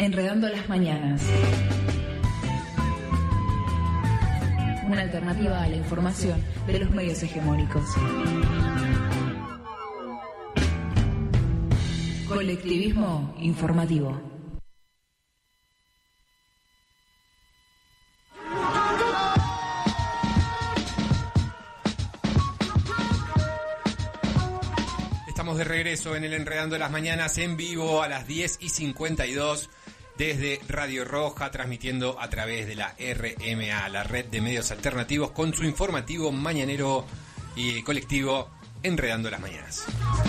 Enredando las mañanas. Una alternativa a la información de los medios hegemónicos. Colectivismo informativo. Estamos de regreso en el Enredando las Mañanas en vivo a las 10:52 desde Radio Roja, transmitiendo a través de la RMA, la red de medios alternativos, con su informativo mañanero y colectivo Enredando las Mañanas.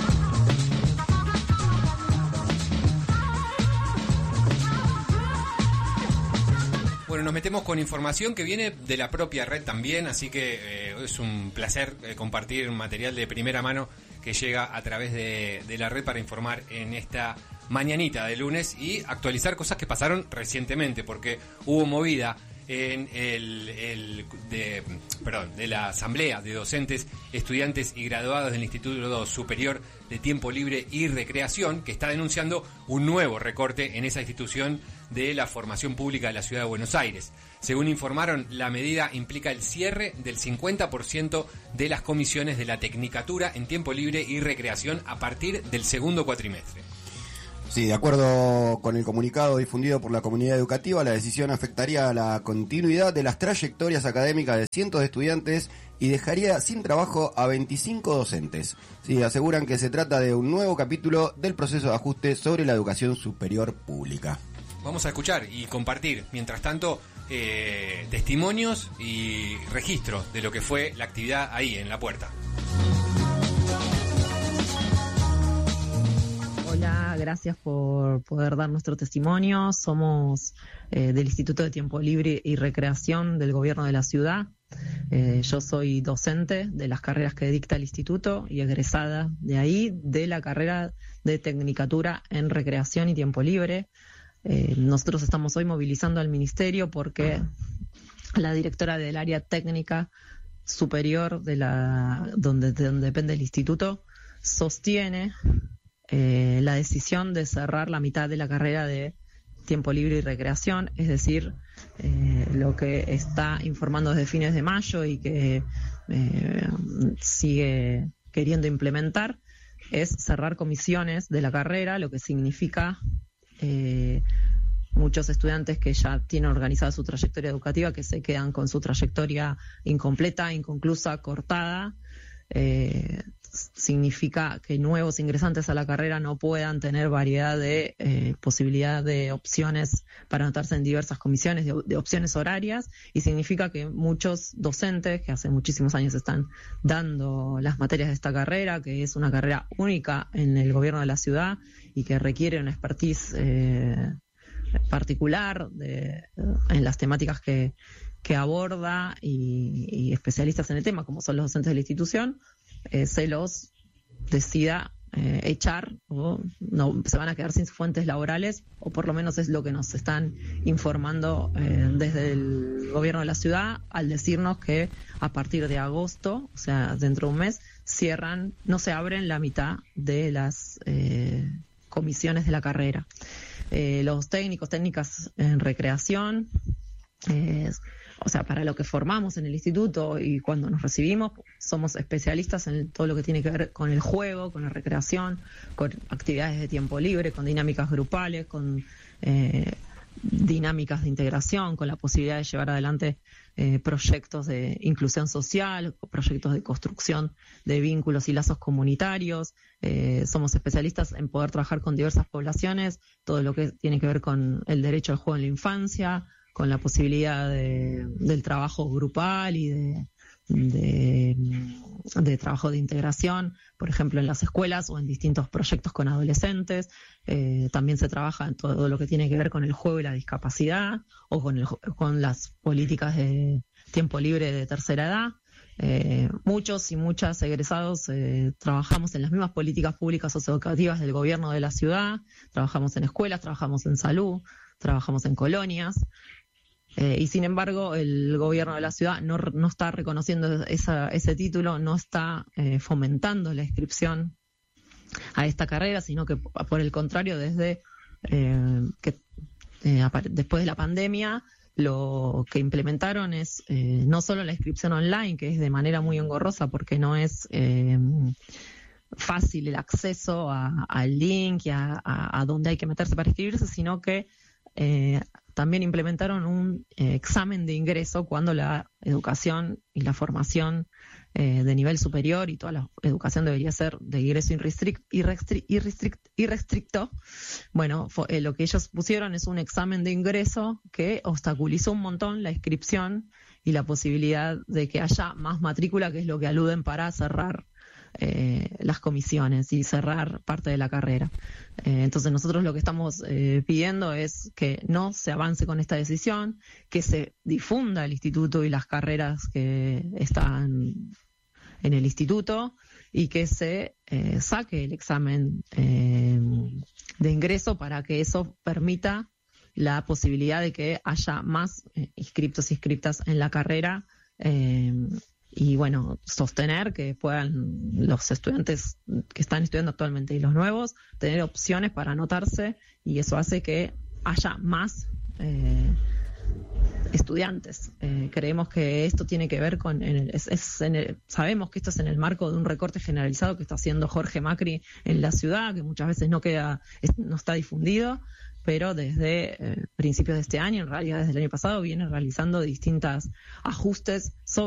Bueno, nos metemos con información que viene de la propia red también, así que es un placer compartir un material de primera mano que llega a través de la red para informar en esta mañanita de lunes y actualizar cosas que pasaron recientemente, porque hubo movida en de la Asamblea de Docentes, Estudiantes y Graduados del Instituto Superior de Tiempo Libre y Recreación, que está denunciando un nuevo recorte en esa institución de la formación pública de la Ciudad de Buenos Aires. Según informaron, la medida implica el cierre del 50% de las comisiones de la Tecnicatura en Tiempo Libre y Recreación a partir del segundo cuatrimestre. Sí, de acuerdo con el comunicado difundido por la comunidad educativa, la decisión afectaría a la continuidad de las trayectorias académicas de cientos de estudiantes y dejaría sin trabajo a 25 docentes. Sí, aseguran que se trata de un nuevo capítulo del proceso de ajuste sobre la educación superior pública. Vamos a escuchar y compartir, mientras tanto, testimonios y registros de lo que fue la actividad ahí, en la puerta. Hola, gracias por poder dar nuestro testimonio. Somos del Instituto de Tiempo Libre y Recreación del Gobierno de la Ciudad. Yo soy docente de las carreras que dicta el instituto y egresada de ahí, de la carrera de Tecnicatura en Recreación y Tiempo Libre. Nosotros estamos hoy movilizando al Ministerio porque la directora del área técnica superior donde depende el instituto sostiene la decisión de cerrar la mitad de la carrera de Tiempo Libre y Recreación, es decir, lo que está informando desde fines de mayo y que sigue queriendo implementar es cerrar comisiones de la carrera, lo que significa muchos estudiantes que ya tienen organizada su trayectoria educativa que se quedan con su trayectoria incompleta, inconclusa, cortada. Significa que nuevos ingresantes a la carrera no puedan tener variedad de posibilidad de opciones para anotarse en diversas comisiones, de opciones horarias, y significa que muchos docentes que hace muchísimos años están dando las materias de esta carrera, que es una carrera única en el gobierno de la ciudad y que requiere una expertise particular en las temáticas que aborda y especialistas en el tema, como son los docentes de la institución, se los decida echar o no, se van a quedar sin fuentes laborales, o por lo menos es lo que nos están informando desde el gobierno de la ciudad, al decirnos que a partir de agosto, o sea, dentro de un mes, no se abren la mitad de las comisiones de la carrera. Los técnicas en recreación, o sea, para lo que formamos en el instituto y cuando nos recibimos, somos especialistas en todo lo que tiene que ver con el juego, con la recreación, con actividades de tiempo libre, con dinámicas grupales, con dinámicas de integración, con la posibilidad de llevar adelante proyectos de inclusión social, proyectos de construcción de vínculos y lazos comunitarios. Somos especialistas en poder trabajar con diversas poblaciones, todo lo que tiene que ver con el derecho al juego en la infancia, con la posibilidad del trabajo grupal y de trabajo de integración, por ejemplo, en las escuelas o en distintos proyectos con adolescentes. También se trabaja en todo lo que tiene que ver con el juego y la discapacidad, o con las políticas de tiempo libre de tercera edad. Muchos y muchas egresados trabajamos en las mismas políticas públicas socioeducativas del gobierno de la ciudad, trabajamos en escuelas, trabajamos en salud, trabajamos en colonias. Y sin embargo el gobierno de la ciudad no está reconociendo ese título, no está fomentando la inscripción a esta carrera, sino que por el contrario, desde que después de la pandemia, lo que implementaron es no solo la inscripción online, que es de manera muy engorrosa porque no es fácil el acceso al link y a dónde hay que meterse para inscribirse, sino que también implementaron un examen de ingreso cuando la educación y la formación de nivel superior y toda la educación debería ser de ingreso irrestricto. Bueno, lo que ellos pusieron es un examen de ingreso que obstaculizó un montón la inscripción y la posibilidad de que haya más matrícula, que es lo que aluden para cerrar las comisiones y cerrar parte de la carrera. Entonces nosotros lo que estamos pidiendo es que no se avance con esta decisión, que se difunda el instituto y las carreras que están en el instituto y que se saque el examen de ingreso para que eso permita la posibilidad de que haya más inscriptos y inscriptas en la carrera y bueno, sostener que puedan los estudiantes que están estudiando actualmente y los nuevos tener opciones para anotarse, y eso hace que haya más estudiantes. Creemos que esto tiene que ver con sabemos que esto es en el marco de un recorte generalizado que está haciendo Jorge Macri en la ciudad, que muchas veces no está difundido, pero desde principios de este año, en realidad desde el año pasado, viene realizando distintos ajustes sobre